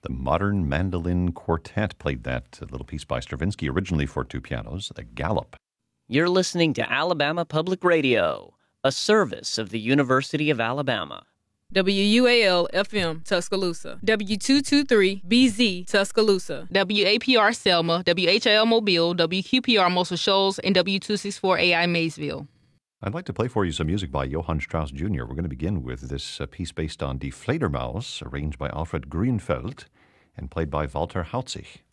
The Modern Mandolin Quartet played that little piece by Stravinsky, originally for two pianos, the Galop. You're listening to Alabama Public Radio, a service of the University of Alabama. WUAL-FM, Tuscaloosa. W223-BZ, Tuscaloosa. WAPR Selma, WHIL Mobile, WQPR Muscle Shoals, and W264AI Maysville. I'd like to play for you some music by Johann Strauss Jr. We're going to begin with this piece based on Die Fledermaus, arranged by Alfred Grünfeld and played by Walter Hautzig.